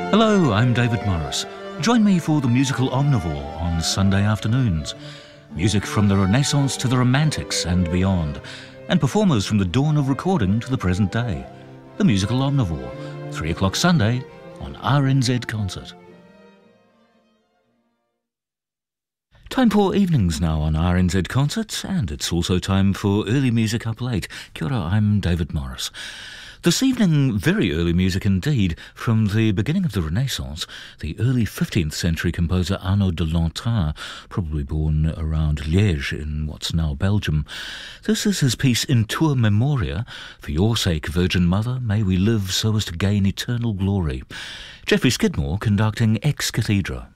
Hello, I'm David Morris. Join me for the musical Omnivore on Sunday afternoons. Music from the Renaissance to the Romantics and beyond, and performers from the dawn of recording to the present day. The musical Omnivore, 3 o'clock Sunday on RNZ Concert. Time for evenings now on RNZ Concert, and it's also time for early music up late. Kia ora, I'm David Morris. This evening, very early music indeed, from the beginning of the Renaissance, the early 15th century composer Arnaud de Lantin, probably born around Liège in what's now Belgium. This is his piece In Tua Memoria, For Your Sake, Virgin Mother, May We Live So As to Gain Eternal Glory. Geoffrey Skidmore conducting Ex Cathedra.